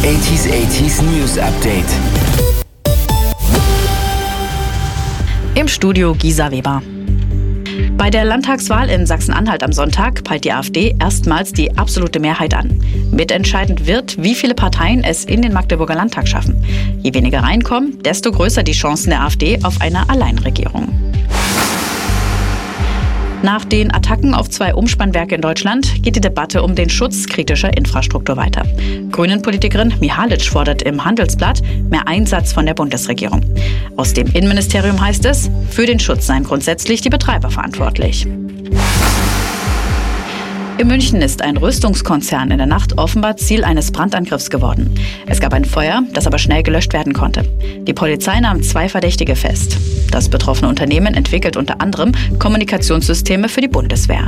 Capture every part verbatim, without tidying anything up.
achtziger achtziger News Update. Im Studio Gisa Weber. Bei der Landtagswahl in Sachsen-Anhalt am Sonntag peilt die AfD erstmals die absolute Mehrheit an. Mitentscheidend wird, wie viele Parteien es in den Magdeburger Landtag schaffen. Je weniger reinkommen, desto größer die Chancen der AfD auf eine Alleinregierung. Nach den Attacken auf zwei Umspannwerke in Deutschland geht die Debatte um den Schutz kritischer Infrastruktur weiter. Grünen-Politikerin Mihalic fordert im Handelsblatt mehr Einsatz von der Bundesregierung. Aus dem Innenministerium heißt es, für den Schutz seien grundsätzlich die Betreiber verantwortlich. In München ist ein Rüstungskonzern in der Nacht offenbar Ziel eines Brandangriffs geworden. Es gab ein Feuer, das aber schnell gelöscht werden konnte. Die Polizei nahm zwei Verdächtige fest. Das betroffene Unternehmen entwickelt unter anderem Kommunikationssysteme für die Bundeswehr.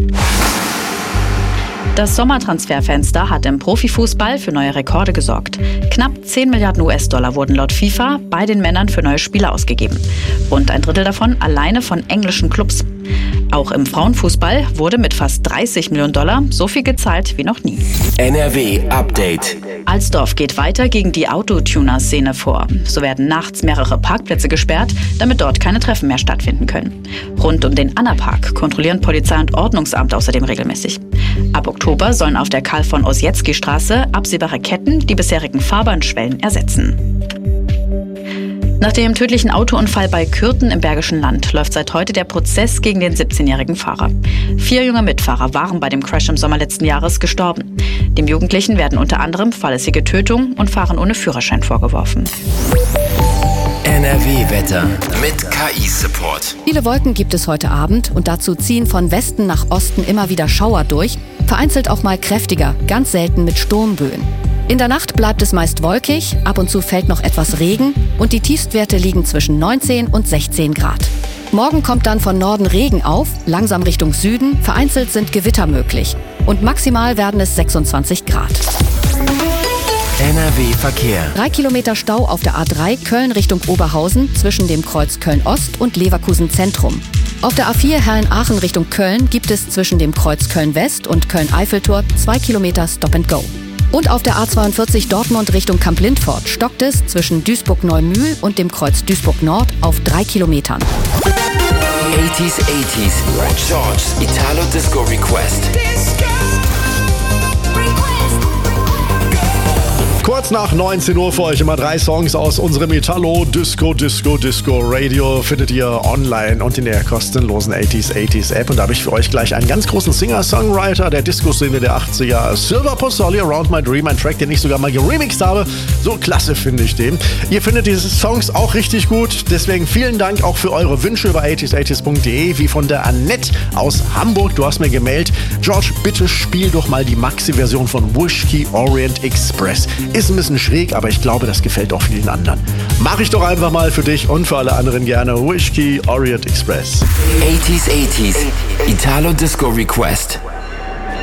Das Sommertransferfenster hat im Profifußball für neue Rekorde gesorgt. Knapp zehn Milliarden U S-Dollar wurden laut FIFA bei den Männern für neue Spieler ausgegeben. Rund ein Drittel davon alleine von englischen Clubs. Auch im Frauenfußball wurde mit fast dreißig Millionen Dollar so viel gezahlt wie noch nie. N R W Update. Alsdorf geht weiter gegen die Autotuner-Szene vor. So werden nachts mehrere Parkplätze gesperrt, damit dort keine Treffen mehr stattfinden können. Rund um den Anna-Park kontrollieren Polizei und Ordnungsamt außerdem regelmäßig. Ab Oktober sollen auf der Karl-von-Ossietzky-Straße absehbare Ketten die bisherigen Fahrbahnschwellen ersetzen. Nach dem tödlichen Autounfall bei Kürten im Bergischen Land läuft seit heute der Prozess gegen den siebzehnjährigen Fahrer. Vier junge Mitfahrer waren bei dem Crash im Sommer letzten Jahres gestorben. Dem Jugendlichen werden unter anderem fahrlässige Tötung und Fahren ohne Führerschein vorgeworfen. N R W-Wetter mit K I-Support. Viele Wolken gibt es heute Abend und dazu ziehen von Westen nach Osten immer wieder Schauer durch, vereinzelt auch mal kräftiger, ganz selten mit Sturmböen. In der Nacht bleibt es meist wolkig, ab und zu fällt noch etwas Regen und die Tiefstwerte liegen zwischen neunzehn und sechzehn Grad. Morgen kommt dann von Norden Regen auf, langsam Richtung Süden, vereinzelt sind Gewitter möglich und maximal werden es sechsundzwanzig Grad. N R W-Verkehr. Drei Kilometer Stau auf der A drei Köln Richtung Oberhausen zwischen dem Kreuz Köln-Ost und Leverkusen Zentrum. Auf der A vier Herren-Aachen Richtung Köln gibt es zwischen dem Kreuz Köln-West und Köln-Eiffeltor zwei Kilometer Stop and Go. Und auf der A zweiundvierzig Dortmund Richtung Kamp-Lindfort stockt es zwischen Duisburg-Neumühl und dem Kreuz Duisburg-Nord auf drei Kilometern. achtziger achtziger George's Italo Disco Request. Kurz nach neunzehn Uhr für euch immer drei Songs aus unserem Italo Disco Disco Disco Radio findet ihr online und in der kostenlosen achtziger achtziger App. Und da habe ich für euch gleich einen ganz großen Singer-Songwriter der Disco-Szene der achtziger, Silver Pozzoli, Around My Dream, ein Track, den ich sogar mal geremixed habe. So klasse finde ich den. Ihr findet diese Songs auch richtig gut, deswegen vielen Dank auch für eure Wünsche über achtziger achtziger punkt de, wie von der Annette aus Hamburg. Du hast mir gemailt, George, bitte spiel doch mal die Maxi-Version von Whisky Orient Express. Ist ein bisschen schräg, aber ich glaube, das gefällt auch vielen anderen. Mach ich doch einfach mal für dich und für alle anderen gerne Whisky Orient Express. achtziger achtziger Italo Disco Request.